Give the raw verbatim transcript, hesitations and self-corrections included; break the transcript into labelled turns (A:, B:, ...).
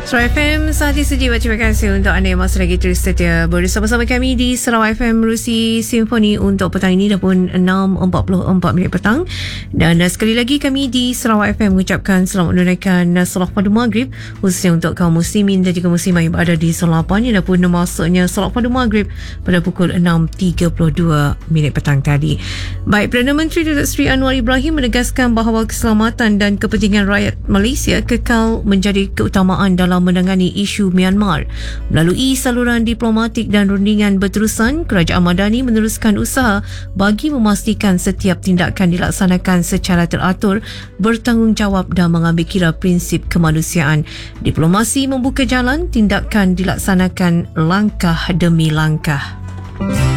A: Sarawak F M, saat ini sejiwa. Terima kasih untuk anda yang masih lagi terus setia bersama-sama kami di Sarawak F M Rusi Simfoni untuk petang ini dah pun enam empat puluh empat minit petang. Dan uh, sekali lagi kami di Sarawak F M mengucapkan selamat menunaikan uh, solat pada maghrib, khususnya untuk kaum muslimin dan juga muslimah yang berada di Selapan yang dah pun masuknya solat pada maghrib pada pukul enam tiga puluh dua minit petang tadi. Baik, Perdana Menteri Datuk Seri Anwar Ibrahim menegaskan bahawa keselamatan dan kepentingan rakyat Malaysia kekal menjadi keutamaan dalam menangani isu Myanmar. Melalui saluran diplomatik dan rundingan berterusan, Kerajaan Madani meneruskan usaha bagi memastikan setiap tindakan dilaksanakan secara teratur, bertanggungjawab dan mengambil kira prinsip kemanusiaan. Diplomasi membuka jalan, tindakan dilaksanakan langkah demi langkah.